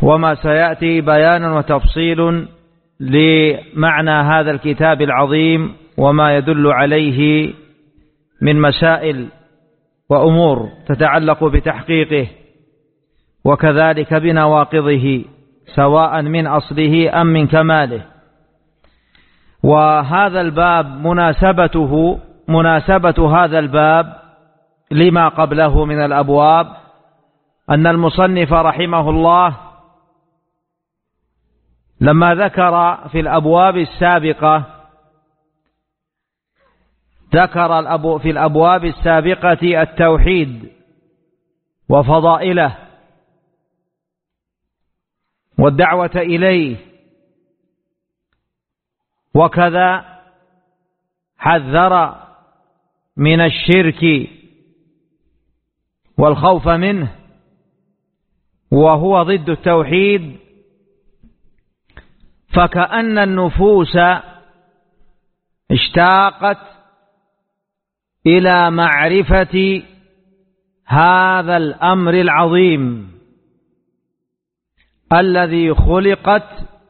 وما سيأتي بيان وتفصيل لمعنى هذا الكتاب العظيم وما يدل عليه من مسائل وأمور تتعلق بتحقيقه، وكذلك بنواقضه سواء من أصله أم من كماله. وهذا الباب مناسبة هذا الباب لما قبله من الأبواب أن المصنف رحمه الله لما ذكر في الأبواب السابقة في الأبواب السابقة التوحيد وفضائله والدعوة إليه، وكذا حذر من الشرك والخوف منه وهو ضد التوحيد، فكأن النفوس اشتاقت إلى معرفة هذا الأمر العظيم الذي خلقت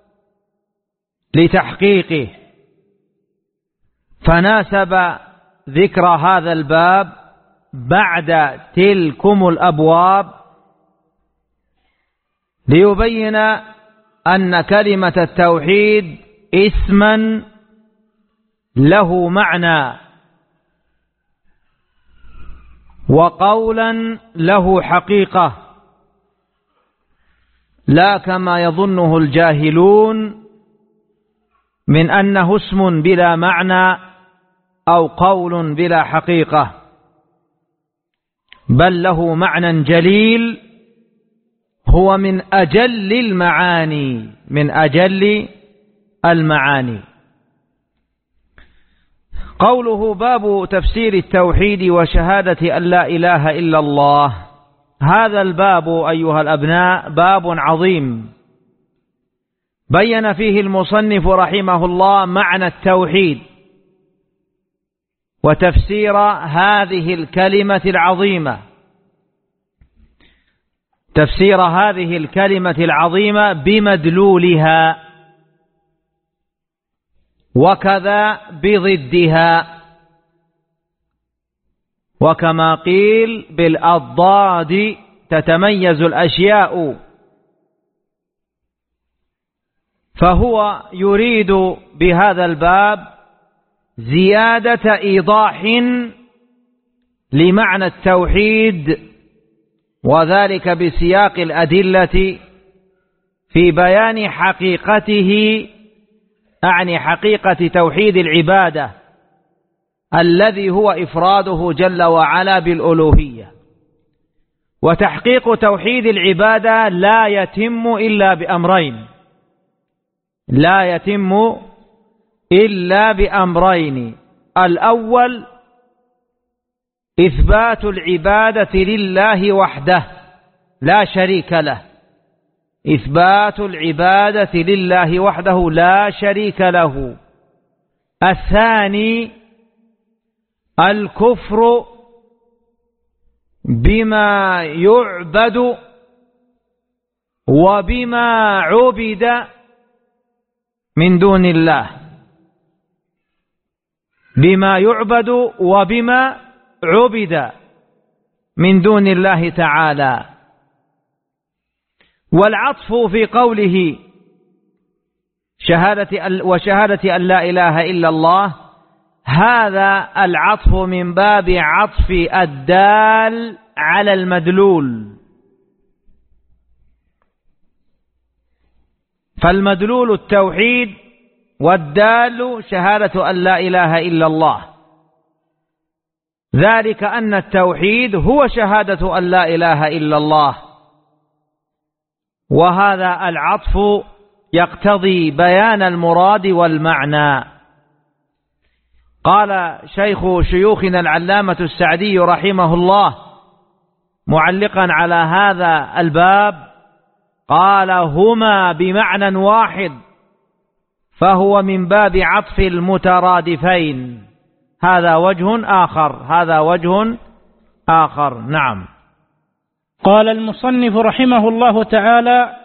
لتحقيقه، فناسب ذكر هذا الباب بعد تلكم الأبواب ليبين أن كلمة التوحيد اسما له معنى وقولا له حقيقة، لا كما يظنه الجاهلون من أنه اسم بلا معنى أو قول بلا حقيقة، بل له معنى جليل هو من أجل المعاني. قوله باب تفسير التوحيد وشهادة أن لا إله إلا الله، هذا الباب أيها الأبناء باب عظيم بين فيه المصنف رحمه الله معنى التوحيد وتفسير هذه الكلمة العظيمة بمدلولها وكذا بضدها، وكما قيل بالأضداد تتميز الأشياء. فهو يريد بهذا الباب زيادة إيضاح لمعنى التوحيد، وذلك بسياق الأدلة في بيان حقيقته، أعني حقيقة توحيد العبادة الذي هو إفراده جل وعلا بالألوهية. وتحقيق توحيد العبادة لا يتم إلا بأمرين: الأول إثبات العبادة لله وحده لا شريك له، الثاني الكفر بما يعبد وبما عبد من دون الله، تعالى. والعطف في قوله وشهادة أن لا إله إلا الله، هذا العطف من باب عطف الدال على المدلول، فالمدلول التوحيد والدال شهادة أن لا إله إلا الله، ذلك أن التوحيد هو شهادة أن لا إله إلا الله، وهذا العطف يقتضي بيان المراد والمعنى. قال شيخ شيوخنا العلامة السعدي رحمه الله معلقا على هذا الباب، قال: هما بمعنى واحد، فهو من باب عطف المترادفين. هذا وجه آخر. نعم. قال المصنف رحمه الله تعالى: